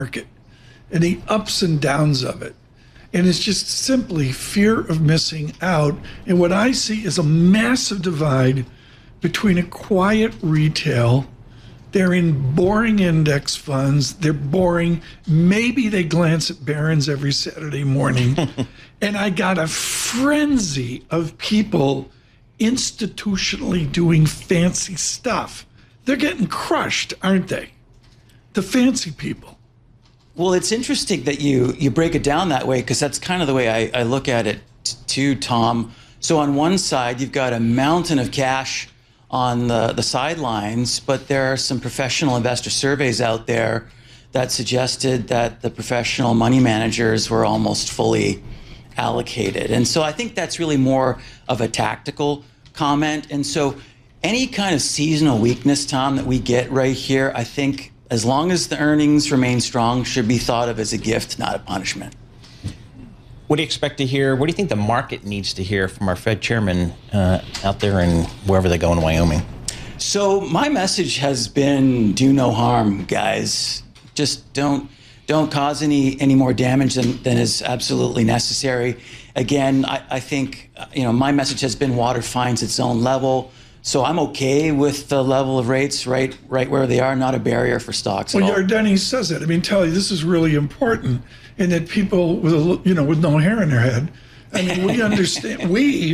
market and the ups and downs of it. And it's just simply fear of missing out. And what I see is a massive divide between a quiet retail. They're in boring index funds. They're boring. Maybe they glance at Barron's every Saturday morning. And I got a frenzy of people institutionally doing fancy stuff. They're getting crushed, aren't they? The fancy people. Well, it's interesting that you break it down that way, because that's kind of the way I look at it too, Tom. So on one side, you've got a mountain of cash on the sidelines, but there are some professional investor surveys out there that suggested that the professional money managers were almost fully allocated. And so I think that's really more of a tactical comment. And so any kind of seasonal weakness, Tom, that we get right here, I think as long as the earnings remain strong, should be thought of as a gift, not a punishment. What do you expect to hear? What do you think the market needs to hear from our Fed chairman out there and wherever they go in Wyoming? So my message has been do no harm, guys. Just don't cause any more damage than is absolutely necessary. Again, I think my message has been water finds its own level. So I'm okay with the level of rates right where they are, not a barrier for stocks at all. Well, Yardeni says it. I mean, Telly, this is really important, and that people with with no hair in their head. I mean, we understand. we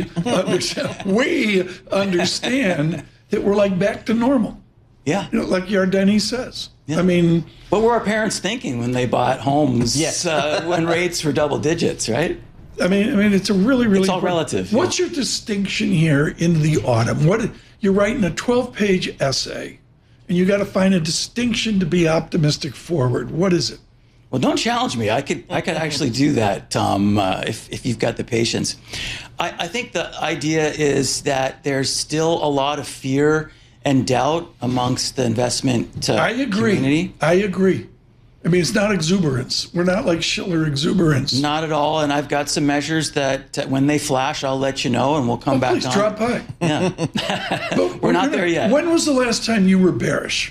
understand that we're like back to normal. Yeah, like Yardeni says. Yeah. I mean, what were our parents thinking when they bought homes? Yes. When rates were double digits, right? I mean, it's a really it's all relative. What's your distinction here in the autumn? You're writing a 12-page essay, and you got to find a distinction to be optimistic forward. What is it? Well, don't challenge me. I could actually do that, Tom, if you've got the patience. I think the idea is that there's still a lot of fear and doubt amongst the investment community. I agree. I mean, it's not exuberance. We're not like Schiller exuberance. Not at all. And I've got some measures that when they flash, I'll let you know, and we'll come back on. Drop by. Yeah. We're not there yet. When was the last time you were bearish?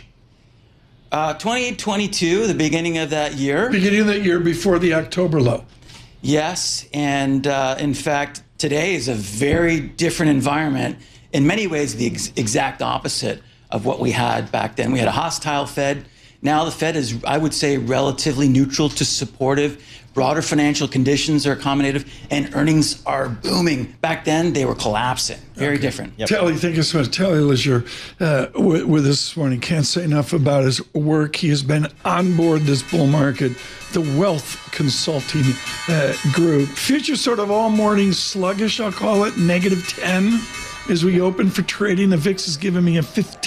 2022, the beginning of that year. Beginning of that year before the October low. Yes. And in fact, today is a very different environment. In many ways, the exact opposite of what we had back then. We had a hostile Fed. Now the Fed is, I would say, relatively neutral to supportive. Broader financial conditions are accommodative, and earnings are booming. Back then, they were collapsing. Very different. Yep. Telly, thank you so much. Telly Leisure with us this morning. Can't say enough about his work. He has been on board this bull market, the Wealth Consulting Group. Future sort of all morning sluggish, I'll call it, -10. As we open for trading, the VIX is giving me a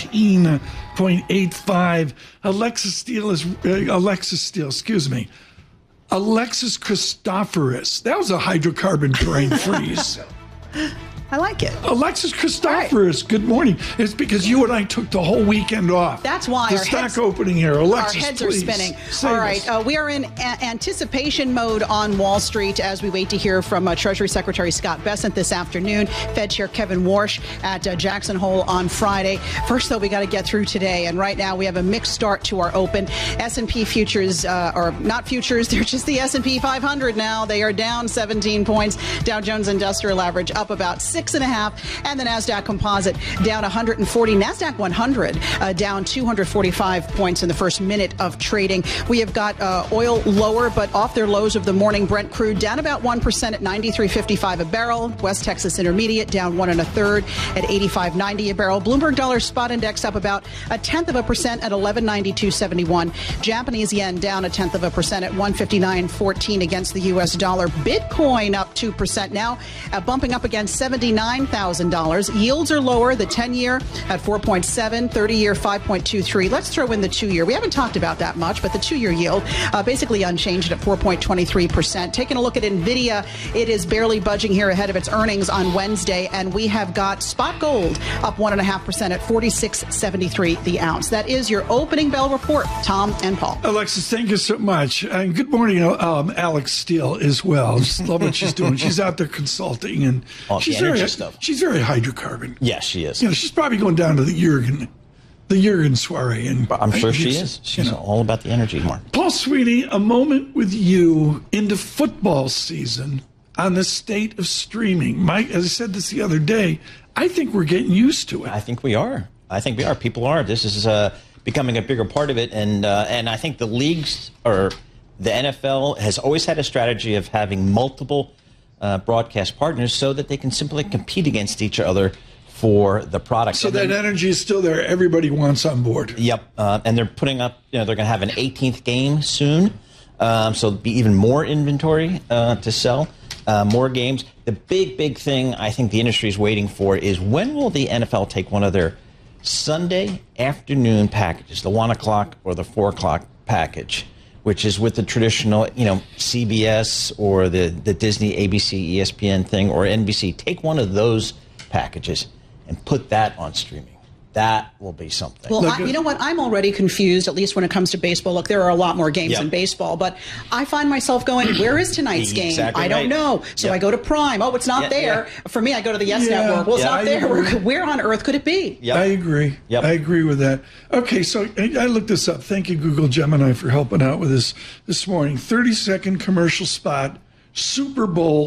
15.85. Alexis Christoforous. That was a hydrocarbon brain freeze. I like it. Alexis Christoforous, good morning. It's because you and I took the whole weekend off. That's why the stock opening here. Alexis, our heads please, are spinning. save All right, us. we are in anticipation mode on Wall Street as we wait to hear from Treasury Secretary Scott Bessent this afternoon, Fed Chair Kevin Warsh at Jackson Hole on Friday. First, though, we got to get through today, and right now we have a mixed start to our open. S&P futures, or not futures, they're just the S&P 500 now. They are down 17 points. Dow Jones Industrial Average up about 6.5. And the NASDAQ Composite down 140. NASDAQ 100 down 245 points in the first minute of trading. We have got oil lower, but off their lows of the morning. Brent crude down about 1% at 93.55 a barrel. West Texas Intermediate down 1 1/3 at 85.90 a barrel. Bloomberg Dollar Spot Index up about 0.1% at 1192.71. Japanese yen down 0.1% at 159.14 against the U.S. dollar. Bitcoin up 2% now, bumping up against $79,000. Yields are lower. The 10-year at 4.7, 30-year 5.23. Let's throw in the 2-year. We haven't talked about that much, but the 2-year yield basically unchanged at 4.23%. Taking a look at NVIDIA, it is barely budging here ahead of its earnings on Wednesday, and we have got spot gold up 1.5% at 46.73 the ounce. That is your opening bell report, Tom and Paul. Alexis, thank you so much. And good morning, Alex Steele as well. Just love what she's doing. She's out there consulting, and she's very hydrocarbon. Yes, she is. She's probably going down to the Jurgen the Jurgen soiree. And I'm sure she he's, is. She's all about the energy, Mark. Paul Sweeney, a moment with you into football season on the state of streaming. Mike, as I said this the other day, I think we're getting used to it. I think we are. People are. This is becoming a bigger part of it, and I think the leagues or the NFL has always had a strategy of having multiple broadcast partners so that they can simply compete against each other for the product. So that energy is still there. Everybody wants on board. Yep, and they're putting up. They're going to have an 18th game soon, so there'll be even more inventory to sell, more games. The big thing I think the industry is waiting for is when will the NFL take one of their Sunday afternoon packages, the 1 o'clock or the 4 o'clock package, which is with the traditional, CBS or the Disney, ABC, ESPN thing, or NBC. Take one of those packages and put that on streaming. That will be something. Well, you know what? I'm already confused, at least when it comes to baseball. Look, there are a lot more games in baseball, but I find myself going, where is tonight's game? Exactly I don't know. So I go to Prime. Oh, it's not there. For me, I go to the Yes Network. Well, it's not there. Where on earth could it be? I agree. I agree with that. Okay, so I looked this up. Thank you, Google Gemini, for helping out with this morning. 30-second commercial spot, Super Bowl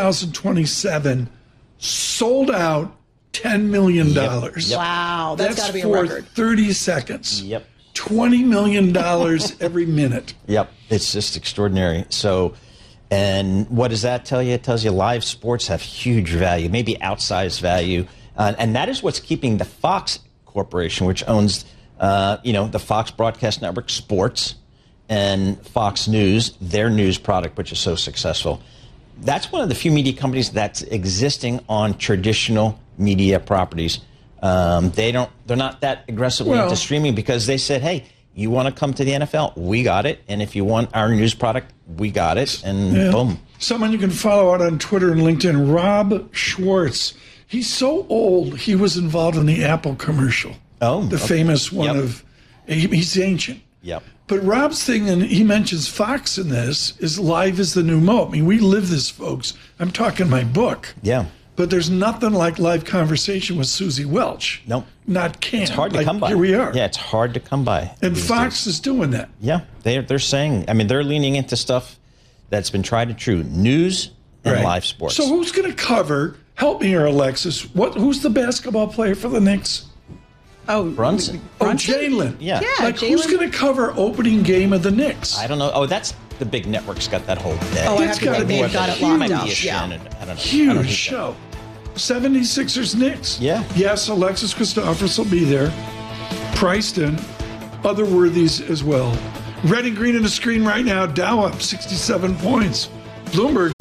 2027, sold out. $10 million. Wow, that's got to be a record. For 30 seconds. Yep. $20 million every minute. Yep. It's just extraordinary. So, and what does that tell you? It tells you live sports have huge value, maybe outsized value. And that is what's keeping the Fox Corporation, which owns, the Fox Broadcast Network Sports and Fox News, their news product, which is so successful. That's one of the few media companies that's existing on traditional media properties. They're not that aggressively into streaming because they said, hey, you want to come to the NFL? We got it. And if you want our news product, we got it. And boom. Someone you can follow out on Twitter and LinkedIn, Rob Schwartz. He's so old, he was involved in the Apple commercial. Oh, the famous one of, he's ancient. Yep. But Rob's thing, and he mentions Fox in this, is live is the new mo. I mean, we live this, folks. I'm talking my book. Yeah. But there's nothing like live conversation with Susie Welch. Nope. Not Cam. It's hard to come by. Here we are. Yeah, it's hard to come by. And Fox is doing that. Yeah, they're saying, they're leaning into stuff that's been tried and true. News and live sports. So who's going to cover, help me here, Alexis, who's the basketball player for the Knicks? Oh, Brunson. Oh, Jalen. Yeah. Who's going to cover opening game of the Knicks? I don't know. Oh, that's the big network's got that whole day. Oh, I have to think they've got it locked up. Yeah. I don't know. Huge show. 76ers Knicks. Yeah. Yes, Alexis Christophers will be there. Preston, other worthies as well. Red and green on the screen right now. Dow up 67 points. Bloomberg.